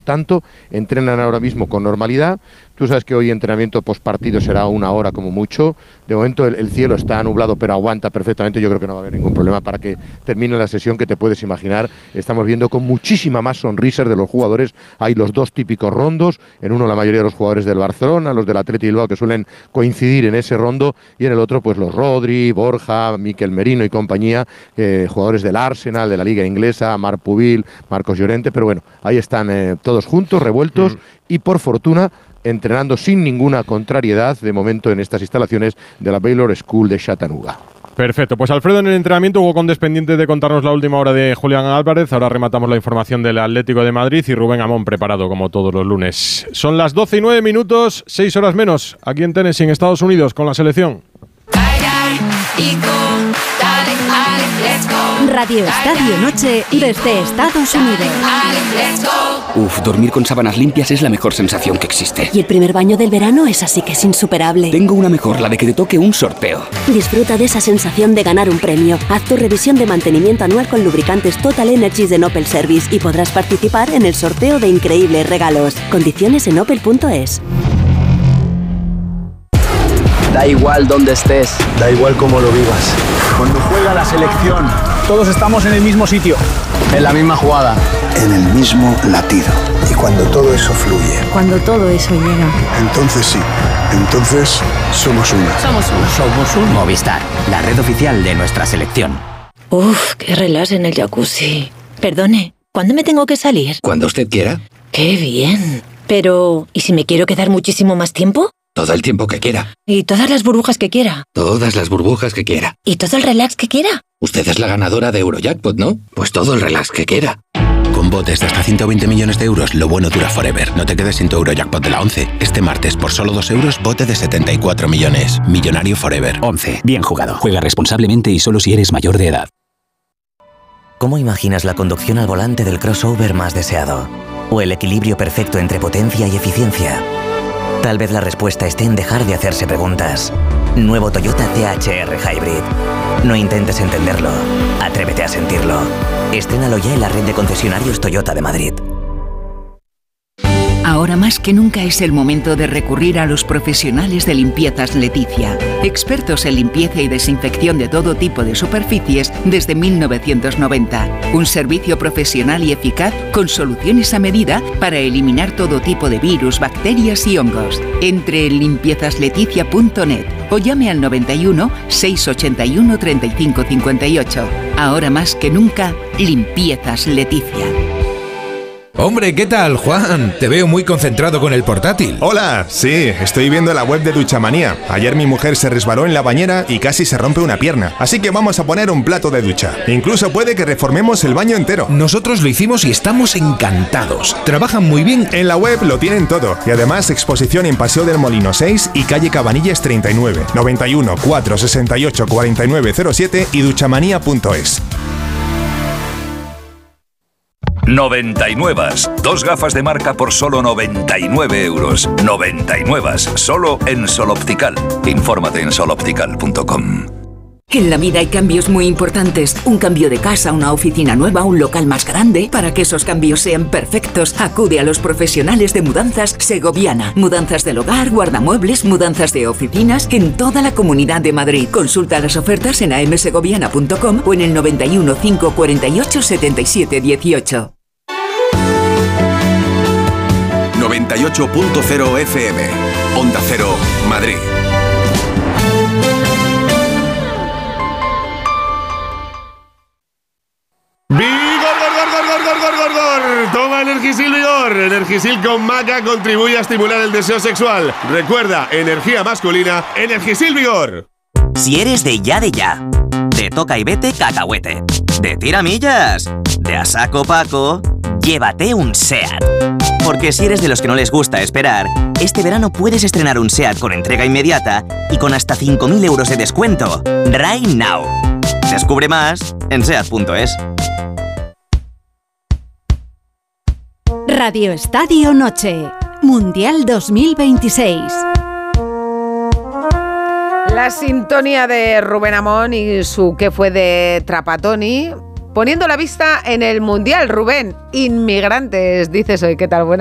tanto, entrenan ahora mismo con normalidad. Tú sabes que hoy entrenamiento postpartido será 1 hora como mucho. De momento el cielo está nublado, pero aguanta perfectamente. Yo creo que no va a haber ningún problema para que termine la sesión, que te puedes imaginar. Estamos viendo con muchísima más sonrisas de los jugadores. Hay los dos típicos rondos. En uno la mayoría de los jugadores del Barcelona, los del Athletic Bilbao, que suelen coincidir en ese rondo. Y en el otro, pues los Rodri, Borja, Mikel Merino y compañía, jugadores del Arsenal, de la Liga Inglesa, Marc Pubil, Marcos Llorente. Pero bueno, ahí están todos juntos, revueltos, y por fortuna entrenando sin ninguna contrariedad de momento en estas instalaciones de la Baylor School de Chattanooga. Perfecto, pues Alfredo en el entrenamiento, Hugo Condés pendiente de contarnos la última hora de Julián Álvarez. Ahora rematamos la información del Atlético de Madrid y Rubén Amón preparado como todos los lunes. Son las 12:09, 6 horas menos, aquí en Tennessee, en Estados Unidos, con la selección. Radio Estadio Noche desde Estados Unidos. Dormir con sábanas limpias es la mejor sensación que existe. Y el primer baño del verano es así que es insuperable. Tengo una mejor, la de que te toque un sorteo. Disfruta de esa sensación de ganar un premio. Haz tu revisión de mantenimiento anual con lubricantes Total Energies de Opel Service y podrás participar en el sorteo de increíbles regalos. Condiciones en opel.es. Da igual dónde estés, da igual cómo lo vivas. Cuando juega la selección, todos estamos en el mismo sitio, en la misma jugada, en el mismo latido. Y cuando todo eso fluye, cuando todo eso llega, entonces sí, entonces somos uno. Somos uno. Movistar, la red oficial de nuestra selección. Qué relax en el jacuzzi. Perdone, ¿cuándo me tengo que salir? Cuando usted quiera. ¡Qué bien! Pero, ¿y si me quiero quedar muchísimo más tiempo? Todo el tiempo que quiera. ¿Y todas las burbujas que quiera? Todas las burbujas que quiera. ¿Y todo el relax que quiera? Usted es la ganadora de Eurojackpot, ¿no? Pues todo el relax que quiera. Con botes de hasta 120 millones de euros, lo bueno dura forever. No te quedes sin tu Eurojackpot de la 11. Este martes, por solo 2 euros, bote de 74 millones. Millonario forever. 11. Bien jugado. Juega responsablemente y solo si eres mayor de edad. ¿Cómo imaginas la conducción al volante del crossover más deseado? ¿O el equilibrio perfecto entre potencia y eficiencia? Tal vez la respuesta esté en dejar de hacerse preguntas. Nuevo Toyota CHR Hybrid. No intentes entenderlo. Atrévete a sentirlo. Estrénalo ya en la red de concesionarios Toyota de Madrid. Ahora más que nunca es el momento de recurrir a los profesionales de Limpiezas Leticia. Expertos en limpieza y desinfección de todo tipo de superficies desde 1990. Un servicio profesional y eficaz con soluciones a medida para eliminar todo tipo de virus, bacterias y hongos. Entre en limpiezasLeticia.net o llame al 91 681 35 58. Ahora más que nunca, Limpiezas Leticia. Hombre, ¿qué tal, Juan? Te veo muy concentrado con el portátil. Hola, sí, estoy viendo la web de Duchamanía. Ayer mi mujer se resbaló en la bañera y casi se rompe una pierna. Así que vamos a poner un plato de ducha. Incluso puede que reformemos el baño entero. Nosotros lo hicimos y estamos encantados. Trabajan muy bien. En la web lo tienen todo. Y además exposición en Paseo del Molino 6 y calle Cabanillas 39. 91 468 4907 y duchamanía.es. 99. 2 gafas de marca por solo 99 euros. 99. Solo en Sol Optical. Infórmate en soloptical.com. En la vida hay cambios muy importantes. Un cambio de casa, una oficina nueva, un local más grande. Para que esos cambios sean perfectos, acude a los profesionales de Mudanzas Segoviana. Mudanzas del hogar, guardamuebles, mudanzas de oficinas en toda la Comunidad de Madrid. Consulta las ofertas en amsegoviana.com o en el 91 548 77 18. 98.0 FM. Onda Cero, Madrid. ¡Vigor! Toma Energisil Vigor. Energisil con maca contribuye a estimular el deseo sexual. Recuerda, energía masculina, Energisil Vigor. Si eres de ya, de toca y vete cacahuete, de tiramillas, de a saco paco, llévate un SEAT. Porque si eres de los que no les gusta esperar, este verano puedes estrenar un SEAT con entrega inmediata y con hasta 5.000 euros de descuento. Right now. Descubre más en SEAT.es. Radio Estadio Noche, Mundial 2026. La sintonía de Rubén Amón y su ¿Qué fue de Trapattoni? Poniendo la vista en el Mundial, Rubén, inmigrantes, dices hoy. ¿Qué tal? Buenas